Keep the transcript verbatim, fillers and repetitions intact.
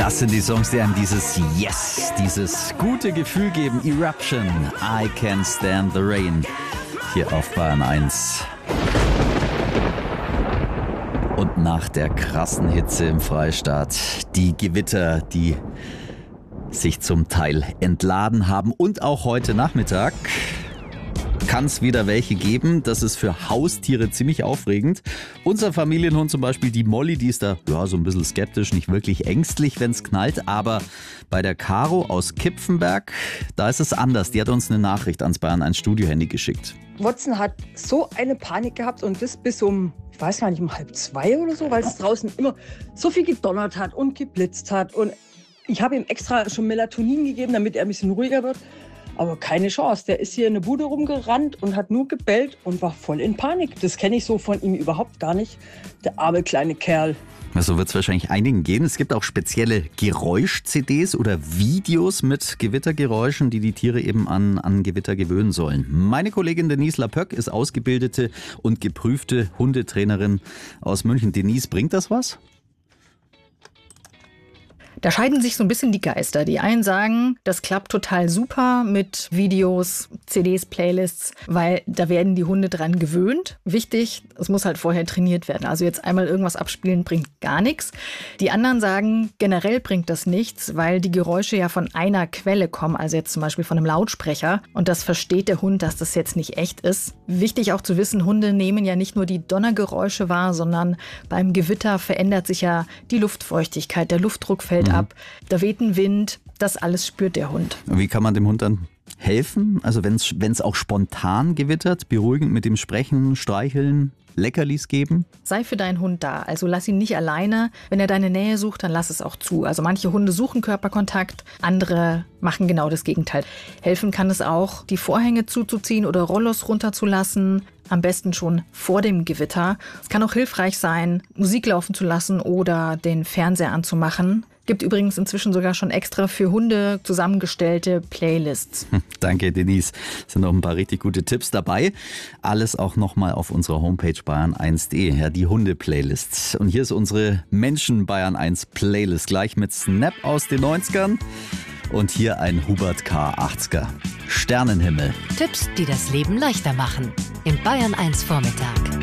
Das sind die Songs, die einem dieses Yes, dieses gute Gefühl geben. Eruption, I Can't Stand the Rain, hier auf Bayern eins. Und nach der krassen Hitze im Freistaat, die Gewitter, die sich zum Teil entladen haben und auch heute Nachmittag kann es wieder welche geben. Das ist für Haustiere ziemlich aufregend. Unser Familienhund zum Beispiel, die Molly, die ist da ja, so ein bisschen skeptisch, nicht wirklich ängstlich, wenn es knallt. Aber bei der Caro aus Kipfenberg, da ist es anders. Die hat uns eine Nachricht ans Bayern eins Studio-Handy geschickt. Watson hat so eine Panik gehabt und das bis um, ich weiß gar nicht, um halb zwei oder so, weil es draußen immer so viel gedonnert hat und geblitzt hat. Und ich habe ihm extra schon Melatonin gegeben, damit er ein bisschen ruhiger wird. Aber keine Chance. Der ist hier in der Bude rumgerannt und hat nur gebellt und war voll in Panik. Das kenne ich so von ihm überhaupt gar nicht. Der arme kleine Kerl. So wird es wahrscheinlich einigen gehen. Es gibt auch spezielle Geräusch-C Ds oder Videos mit Gewittergeräuschen, die die Tiere eben an, an Gewitter gewöhnen sollen. Meine Kollegin Denise Lapöck ist ausgebildete und geprüfte Hundetrainerin aus München. Denise, bringt das was? Da scheiden sich so ein bisschen die Geister. Die einen sagen, das klappt total super mit Videos, C Ds, Playlists, weil da werden die Hunde dran gewöhnt. Wichtig, es muss halt vorher trainiert werden. Also jetzt einmal irgendwas abspielen bringt gar nichts. Die anderen sagen, generell bringt das nichts, weil die Geräusche ja von einer Quelle kommen, also jetzt zum Beispiel von einem Lautsprecher. Und das versteht der Hund, dass das jetzt nicht echt ist. Wichtig auch zu wissen, Hunde nehmen ja nicht nur die Donnergeräusche wahr, sondern beim Gewitter verändert sich ja die Luftfeuchtigkeit, der Luftdruck fällt ab, da weht ein Wind, das alles spürt der Hund. Wie kann man dem Hund dann helfen? Also wenn es auch spontan gewittert, beruhigend mit dem Sprechen, Streicheln, Leckerlis geben? Sei für deinen Hund da, also lass ihn nicht alleine. Wenn er deine Nähe sucht, dann lass es auch zu. Also manche Hunde suchen Körperkontakt, andere machen genau das Gegenteil. Helfen kann es auch, die Vorhänge zuzuziehen oder Rollos runterzulassen. Am besten schon vor dem Gewitter. Es kann auch hilfreich sein, Musik laufen zu lassen oder den Fernseher anzumachen. Gibt übrigens inzwischen sogar schon extra für Hunde zusammengestellte Playlists. Danke, Denise. Es sind noch ein paar richtig gute Tipps dabei. Alles auch nochmal auf unserer Homepage bayern eins punkt de. Ja, die Hunde-Playlists. Und hier ist unsere Menschen-Bayern eins Playlist. Gleich mit Snap aus den neunzigern. Und hier ein Hubert K. achtziger. Sternenhimmel. Tipps, die das Leben leichter machen. Im Bayern eins Vormittag.